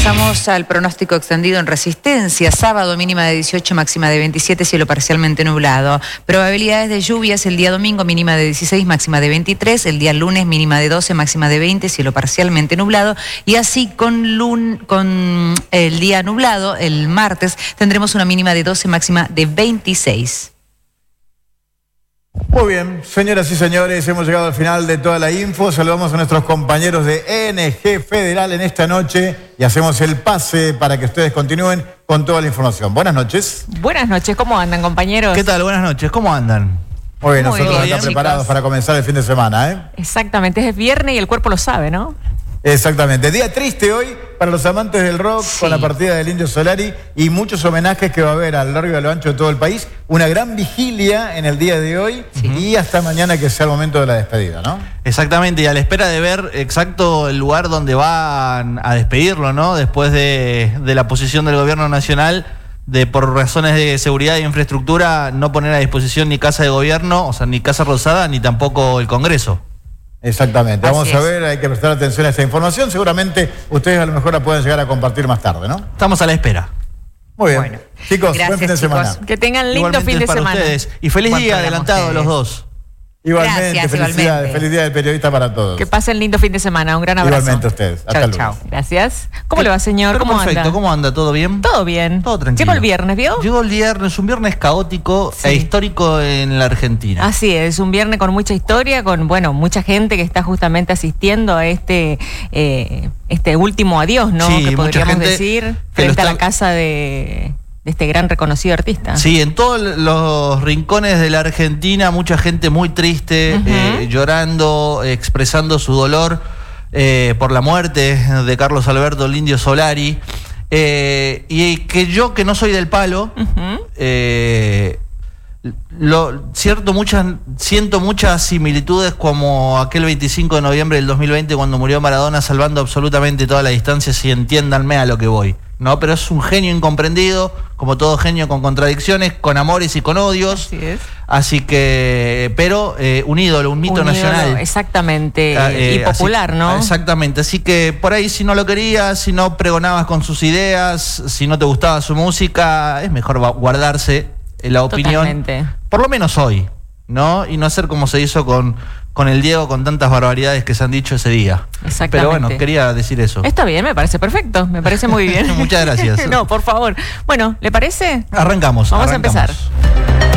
Pasamos al pronóstico extendido en Resistencia. Sábado mínima de 18, máxima de 27, cielo parcialmente nublado. Probabilidades de lluvias el día domingo mínima de 16, máxima de 23. El día lunes mínima de 12, máxima de 20, cielo parcialmente nublado. Y así con el día nublado, el martes, tendremos una mínima de 12, máxima de 26. Muy bien, señoras y señores, hemos llegado al final de toda la info. Saludamos a nuestros compañeros de ENG Federal en esta noche y hacemos el pase para que ustedes continúen con toda la información. Buenas noches. Buenas noches, ¿cómo andan, compañeros? ¿Qué tal? Buenas noches, ¿cómo andan? Muy bien, Muy nosotros bien, acá preparados para comenzar el fin de semana, ¿eh? Exactamente, es viernes y el cuerpo lo sabe, ¿no? Exactamente. Día triste hoy para los amantes del rock, Sí. con la partida del Indio Solari y muchos homenajes que va a haber a lo largo y a lo ancho de todo el país. Una gran vigilia en el día de hoy y hasta mañana, que sea el momento de la despedida, ¿no? Exactamente, y a la espera de ver exacto el lugar donde van a despedirlo, ¿no? Después de la posición del gobierno nacional de, por razones de seguridad e infraestructura, no poner a disposición ni Casa de Gobierno, o sea, ni Casa Rosada, ni tampoco el Congreso. Exactamente. Así Vamos a es. ver, hay que prestar atención a esta información. Seguramente ustedes a lo mejor la pueden llegar a compartir más tarde, ¿no? Estamos a la espera. Muy bien. Bueno, Chicos, gracias, buen fin de chicos. semana. Que tengan lindo Igualmente fin de para semana. ustedes. Y feliz Buen día programa adelantado a los ustedes. dos. Igualmente, Gracias, felicidades. igualmente. Feliz día del periodista para todos. Que pasen lindo fin de semana, un gran abrazo. Igualmente a ustedes. Hasta Chau, luego. chau. Gracias. ¿Cómo le va, señor? Pero ¿Cómo perfecto, anda? ¿cómo anda? ¿Todo bien? Todo bien. Todo tranquilo. Llegó el viernes, ¿vio? Llegó el viernes, un viernes caótico Sí. e histórico en la Argentina. Así es, un viernes con mucha historia, con, bueno, mucha gente que está justamente asistiendo a este último adiós, ¿no? Sí, que mucha podríamos gente decir, que lo frente a la está- casa de este gran reconocido artista. Sí, en todos los rincones de la Argentina, mucha gente muy triste, llorando, expresando su dolor por la muerte de Carlos Alberto el Indio Solari. Y que yo, que no soy del palo, siento muchas similitudes, como aquel 25 de noviembre del 2020 cuando murió Maradona, salvando absolutamente todas las distancias, y entiéndanme a lo que voy, ¿no? Pero es un genio incomprendido, como todo genio, con contradicciones, con amores y con odios. Así es. Así que, pero un ídolo, un mito Un nacional. ídolo, exactamente, y Así- popular, ¿no? Exactamente, así que por ahí, si no lo querías, si no pregonabas con sus ideas, si no te gustaba su música, es mejor guardarse la opinión, Totalmente. por lo menos hoy, ¿no? Y no hacer como se hizo con el Diego, con tantas barbaridades que se han dicho ese día. Exactamente. Pero bueno, quería decir eso. Está bien, me parece perfecto, me parece muy bien. Muchas gracias. No, por favor. Bueno, ¿le parece? Arrancamos. Vamos a empezar.